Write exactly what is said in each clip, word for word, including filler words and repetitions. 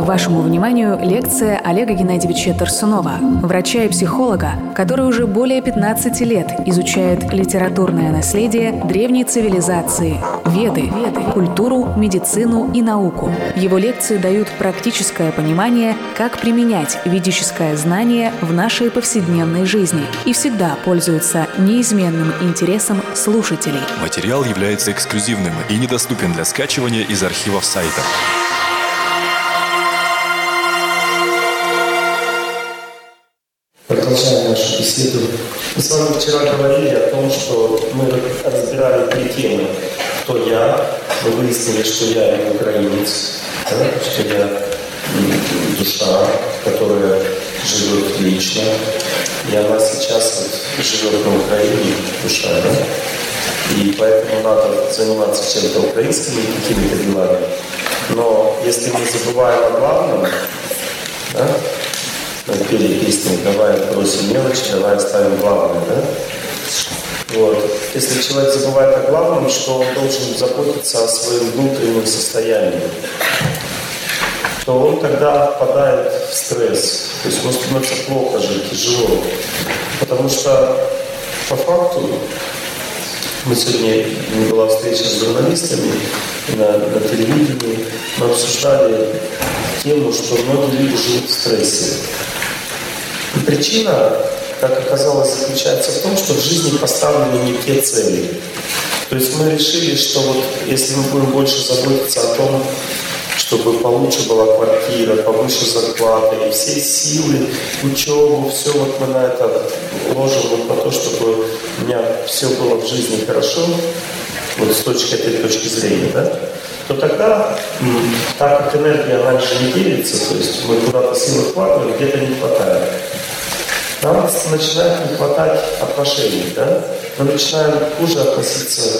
Вашему вниманию лекция Олега Геннадьевича Тарсунова, врача и психолога, который уже более пятнадцати лет изучает литературное наследие древней цивилизации, веды, культуру, медицину и науку. Его лекции дают практическое понимание, как применять ведическое знание в нашей повседневной жизни и всегда пользуются неизменным интересом слушателей. Материал является эксклюзивным и недоступен для скачивания из архивов сайта. Продолжаем нашу беседу. Мы с вами вчера говорили о том, что мы разбирали три темы. Кто я? Мы выяснили, что я не украинец, да? Что я душа, которая живет вечно. И она сейчас вот живет на Украине, душа, да? И поэтому надо заниматься чем-то украинскими какими-то делами. Но если мы забываем о главном, да? Мы пели песни «Давай бросим мелочь, давай оставим главное», да? Вот. Если человек забывает о главном, что он должен заботиться о своем внутреннем состоянии, то он тогда впадает в стресс. То есть ему становится плохо жить, тяжело. Потому что по факту мы сегодня, была встреча с журналистами на, на телевидении, мы обсуждали тему, что многие люди живут в стрессе. И причина, как оказалось, заключается в том, что в жизни поставлены не те цели. То есть мы решили, что вот если мы будем больше заботиться о том, чтобы получше была квартира, повыше зарплата, и все силы, учебу, все вот мы на это ложим вот на то, чтобы у меня все было в жизни хорошо, вот с точки этой точки зрения, да, то тогда, так как энергия раньше не делится, то есть мы куда-то силы вкладываем, где-то не хватает. Нам начинает не хватать отношений, да? Мы начинаем хуже относиться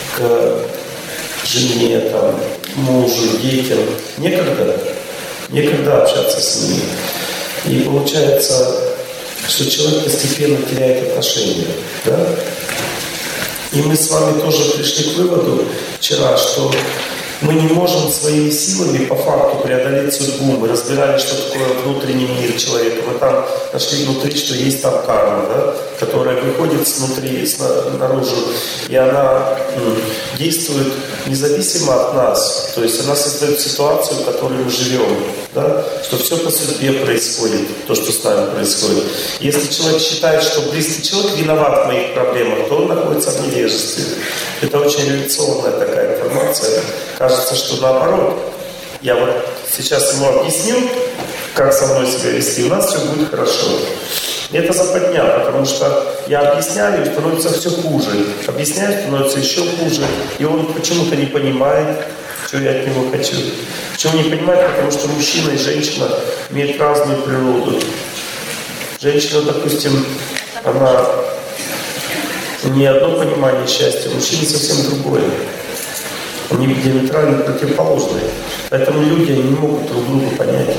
к жене, там, мужу, детям. Некогда, некогда общаться с ними. И получается, что человек постепенно теряет отношения, да? И мы с вами тоже пришли к выводу вчера, что мы не можем своими силами по факту преодолеть судьбу. Мы разбирали, что такое внутренний мир человека. Мы там нашли внутри, что есть там карма, да, которая выходит снутри, снаружи. И она м, действует независимо от нас. То есть она создает ситуацию, в которой мы живем. Да, что все по судьбе происходит, то, что с нами происходит. Если человек считает, что близкий человек виноват в моих проблемах, то он находится в невежестве. Это очень революционная такая информация. Кажется, что наоборот. Я вот сейчас ему объясню, как со мной себя вести, у нас все будет хорошо. И это западня, потому что я объясняю, и становится все хуже. Объясняю, становится еще хуже. И он почему-то не понимает, что я от него хочу. Почему не понимает? Потому что мужчина и женщина имеют разную природу. Женщина, допустим, она не одно понимание счастья, мужчина совсем другое. Они диаметрально противоположные. Поэтому люди не могут друг друга понять.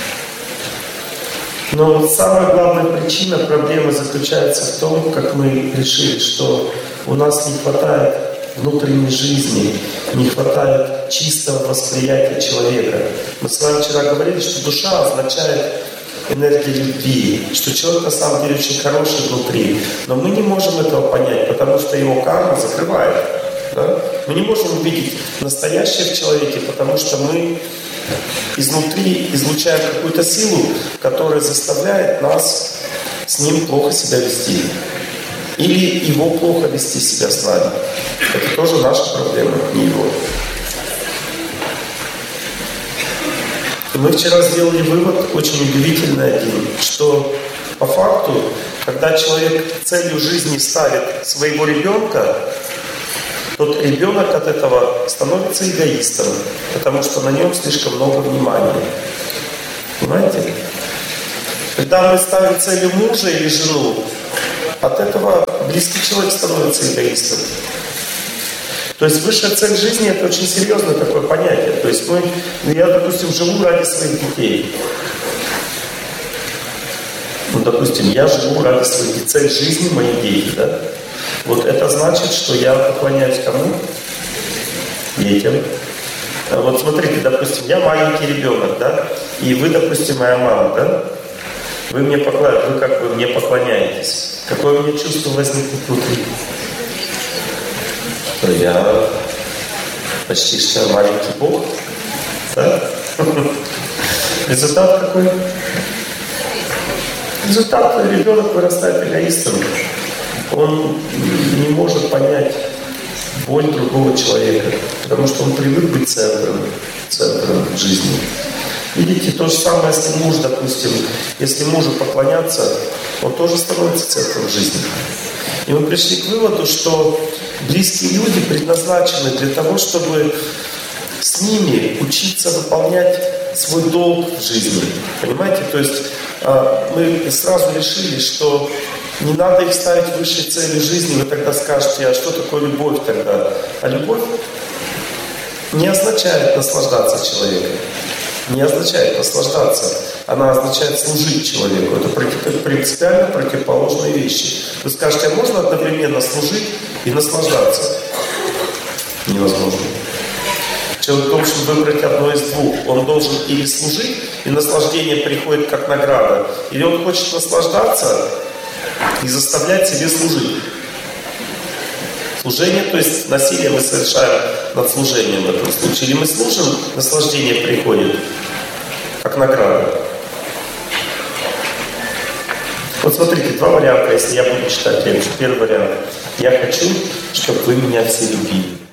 Но самая главная причина проблемы заключается в том, как мы решили, что у нас не хватает внутренней жизни, не хватает чистого восприятия человека. Мы с вами вчера говорили, что душа означает энергия любви, что человек на самом деле очень хороший внутри. Но мы не можем этого понять, потому что его карма закрывает. Да? Мы не можем увидеть настоящее в человеке, потому что мы изнутри излучаем какую-то силу, которая заставляет нас с ним плохо себя вести. Или его плохо вести себя с нами. Это тоже наша проблема, не его. И мы вчера сделали вывод, очень удивительный один, что по факту, когда человек целью жизни ставит своего ребенка, тот ребенок от этого становится эгоистом, потому что на нем слишком много внимания. Понимаете? Когда мы ставим целью мужа или жену, от этого близкий человек становится эгоистом. То есть высшая цель жизни — это очень серьезное такое понятие. То есть мы, я, допустим, живу ради своих детей. Ну, допустим, я живу ради своих детей. Цель жизни — мои дети, да? Вот это значит, что я поклоняюсь кому? Детям. Вот смотрите, допустим, я маленький ребенок, да, и вы, допустим, моя мама, да, вы мне поклоняетесь, вы как бы мне поклоняетесь. Какое у меня чувство возникнет внутри? То я почти что маленький Бог, да? Результат какой? Результат: ребенок вырастает эгоистом. Он не может понять боль другого человека, потому что он привык быть центром, центром жизни. Видите, то же самое, если муж, допустим, если мужу поклоняться, он тоже становится центром жизни. И мы пришли к выводу, что близкие люди предназначены для того, чтобы с ними учиться выполнять свой долг в жизни. Понимаете? То есть мы сразу решили, что не надо их ставить высшей целью жизни. Вы тогда скажете: а что такое любовь тогда? А любовь не означает наслаждаться человеком. Не означает наслаждаться. Она означает служить человеку. Это принципиально противоположные вещи. Вы скажете: а можно одновременно служить и наслаждаться? Невозможно. Человек должен выбрать одно из двух. Он должен или служить, и наслаждение приходит как награда, или он хочет наслаждаться и заставлять себе служить. Служение, то есть насилие мы совершаем над служением в этом случае. Или мы служим, наслаждение приходит как награда. Вот смотрите, два варианта, если я буду читать лекцию. Первый вариант: я хочу, чтобы вы меня все любили.